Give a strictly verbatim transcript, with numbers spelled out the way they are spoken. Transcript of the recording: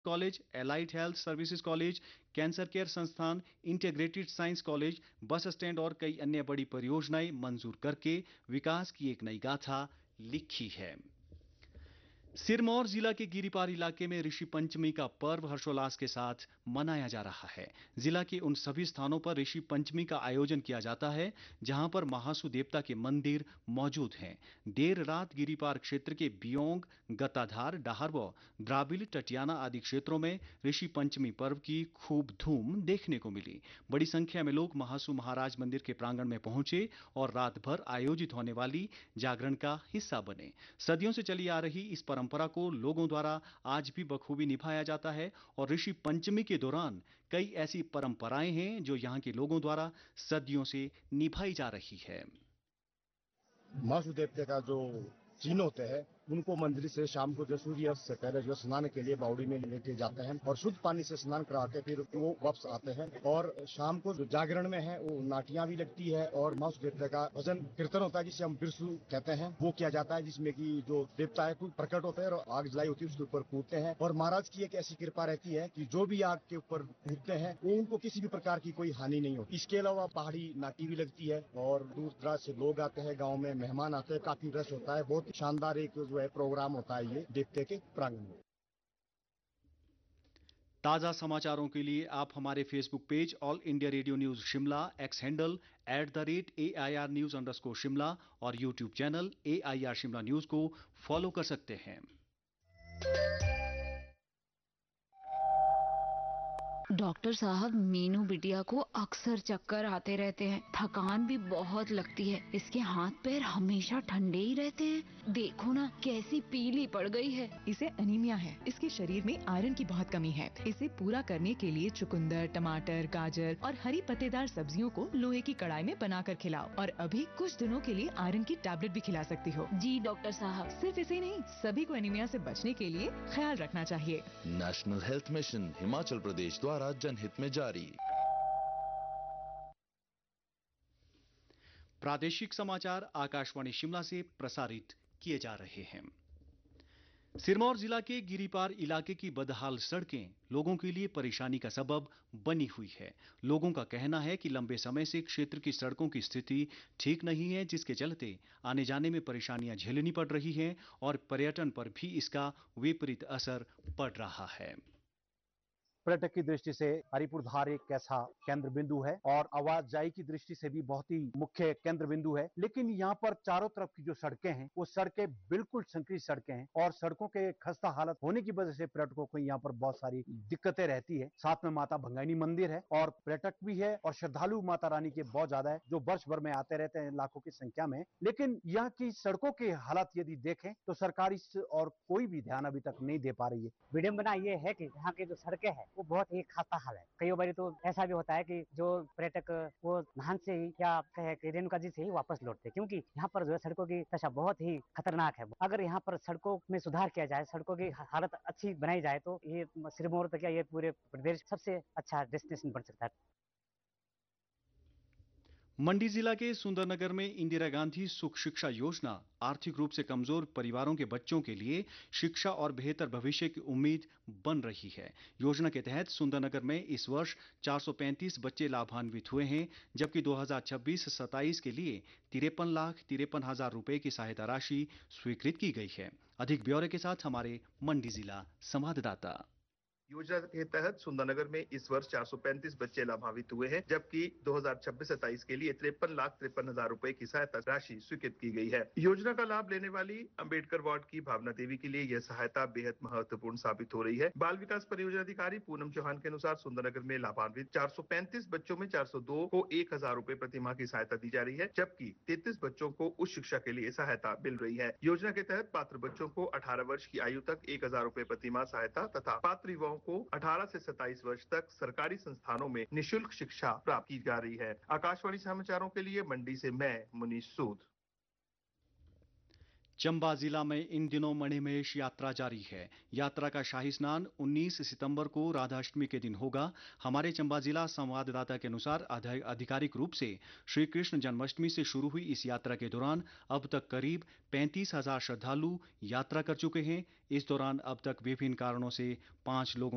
College, allied health services college, cancer care संस्थान, integrated science college, bus stand और कई अन्य बड़ी परियोजनाएं मंजूर करके विकास की एक नई गाथा लिखी है। सिरमौर जिला के गिरिपार इलाके में ऋषि पंचमी का पर्व हर्षोल्लास के साथ मनाया जा रहा है। जिला के उन सभी स्थानों पर ऋषि पंचमी का आयोजन किया जाता है जहां पर महासु देवता के मंदिर मौजूद हैं। देर रात गिरिपार क्षेत्र के बियोंग, गत्ताधार, डाहरवो, द्राबिल, टटियाना आदि क्षेत्रों में ऋषि पंचमी पर्व की खूब धूम देखने को मिली। बड़ी संख्या में लोग महासु महाराज मंदिर के प्रांगण में पहुंचे और रात भर आयोजित होने वाली जागरण का हिस्सा बने। सदियों से चली आ रही इस परंपरा को लोगों द्वारा आज भी बखूबी निभाया जाता है और ऋषि पंचमी के दौरान कई ऐसी परंपराएं हैं जो यहाँ के लोगों द्वारा सदियों से निभाई जा रही है। महासु देवता का जो चिन्ह होते हैं उनको मंदिर से शाम को जो सूर्यास्त से पहले जो स्नान के लिए बावड़ी में लेके जाते हैं और शुद्ध पानी से स्नान करा के फिर वो वापस आते हैं। और शाम को जो जागरण में है वो नाटियां भी लगती है और महासु देवता का भजन कीर्तन होता है जिसे हम बिरसु कहते हैं, वो किया जाता है जिसमें कि जो देवता है कोई प्रकट होते हैं और आग जलाई होती है उसके ऊपर कूदते हैं। और महाराज की एक ऐसी कृपा रहती है कि जो भी आग के ऊपर कूदते हैं वो उनको किसी भी प्रकार की कोई हानि नहीं होती। इसके अलावा पहाड़ी नाटी भी लगती है और दूर दराज से लोग आते हैं, गाँव में मेहमान आते हैं, काफी रश होता है। बहुत शानदार एक जो है प्रोग्राम होता है ये देवते के प्रांगण में। ताज़ा समाचारों के लिए आप हमारे Facebook page all India radio news Shimla, x handle at the rate A I R news underscore Shimla और YouTube channel A I R Shimla news को फॉलो कर सकते हैं। डॉक्टर साहब, मीनू बिटिया को अक्सर चक्कर आते रहते हैं, थकान भी बहुत लगती है। इसके हाथ पैर हमेशा ठंडे ही रहते हैं। देखो ना कैसी पीली पड़ गई है। इसे अनीमिया है। इसके शरीर में आयरन की बहुत कमी है। इसे पूरा करने के लिए चुकंदर, टमाटर, गाजर और हरी पत्तेदार सब्जियों को लोहे की कढ़ाई में बनाकर खिलाओ और अभी कुछ दिनों के लिए आयरन की टैबलेट भी खिला सकती हो। जी डॉक्टर साहब। सिर्फ इसे नहीं, सभी को एनीमिया से बचने के लिए ख्याल रखना चाहिए। National health mission Himachal Pradesh द्वारा जनहित में जारी। प्रादेशिक समाचार आकाशवाणी शिमला से प्रसारित किए जा रहे हैं। सिरमौर जिला के गिरिपार इलाके की बदहाल सड़कें लोगों के लिए परेशानी का सबब बनी हुई है। लोगों का कहना है कि लंबे समय से क्षेत्र की सड़कों की स्थिति ठीक नहीं है, जिसके चलते आने जाने में परेशानियां झेलनी पड़ रही हैं और पर्यटन पर भी इसका विपरीत असर पड़ रहा है। पर्यटक की दृष्टि से हरिपुर धार एक ऐसा केंद्र बिंदु है और आवाजाही की दृष्टि से भी बहुत ही मुख्य केंद्र बिंदु है। लेकिन यहाँ पर चारों तरफ की जो सड़कें हैं वो सड़कें बिल्कुल संकीर्ण सड़कें हैं और सड़कों के खस्ता हालत होने की वजह से पर्यटकों को यहाँ पर बहुत सारी दिक्कतें रहती है। साथ में माता भंगाइनी मंदिर है और पर्यटक भी है और श्रद्धालु माता रानी के बहुत ज्यादा है जो वर्ष भर में आते रहते हैं लाखों की संख्या में। लेकिन यहाँ की सड़कों के हालात यदि देखें तो सरकार इस और कोई भी ध्यान अभी तक नहीं दे पा रही है। विडंबना ये है कि यहाँ की जो सड़कें हैं वो बहुत ही खस्ता हाल है। कई बार तो ऐसा भी होता है कि जो पर्यटक वो नहान से ही या कहे कि रेणुका जी से ही वापस लौटते, क्योंकि यहाँ पर जो है सड़कों की दशा बहुत ही खतरनाक है। अगर यहाँ पर सड़कों में सुधार किया जाए, सड़कों की हालत अच्छी बनाई जाए तो ये सिरमौर तक या ये पूरे प्रदेश सबसे अच्छा डेस्टिनेशन बन सकता है। मंडी जिला के सुंदरनगर में इंदिरा गांधी सुख शिक्षा योजना आर्थिक रूप से कमजोर परिवारों के बच्चों के लिए शिक्षा और बेहतर भविष्य की उम्मीद बन रही है। योजना के तहत सुंदरनगर में इस वर्ष चार सौ पैंतीस बच्चे लाभान्वित हुए हैं, जबकि दो हज़ार छब्बीस सत्ताईस के लिए तिरपन लाख तिरपन हजार रुपए की सहायता राशि स्वीकृत की गई है। अधिक ब्यौरे के साथ हमारे मंडी जिला संवाददाता। योजना के तहत सुंदरनगर में इस वर्ष चार सौ पैंतीस बच्चे लाभान्वित हुए हैं, जबकि दो हज़ार छब्बीस सत्ताईस के लिए तिरपन लाख तिरपन हजार रुपए की सहायता राशि स्वीकृत की गई है। योजना का लाभ लेने वाली अंबेडकर वार्ड की भावना देवी के लिए यह सहायता बेहद महत्वपूर्ण साबित हो रही है। बाल विकास परियोजना अधिकारी पूनम चौहान के अनुसार सुंदरनगर में लाभान्वित चार सौ पैंतीस बच्चों में चार सौ दो को एक हजार रुपए प्रति माह की सहायता दी जा रही है, जबकि तैंतीस बच्चों को उच्च शिक्षा के लिए सहायता मिल रही है। योजना के तहत पात्र बच्चों को अठारह वर्ष की आयु तक एक हजार रुपए प्रति माह सहायता तथा पात्र युवाओं को अठारह से सत्ताईस वर्ष तक सरकारी संस्थानों में निशुल्क शिक्षा प्राप्त की जा रही है। आकाशवाणी समाचारों के लिए मंडी से मैं मुनीश सूद। चंबा जिला में इन दिनों मणिमहेश यात्रा जारी है। यात्रा का शाही स्नान उन्नीस सितंबर को राधाष्टमी के दिन होगा। हमारे चंबा जिला संवाददाता के अनुसार आधिकारिक रूप से श्री कृष्ण जन्माष्टमी से शुरू हुई इस यात्रा के दौरान अब तक करीब पैंतीस हजार श्रद्धालु यात्रा कर चुके हैं। इस दौरान अब तक विभिन्न कारणों से पांच लोगों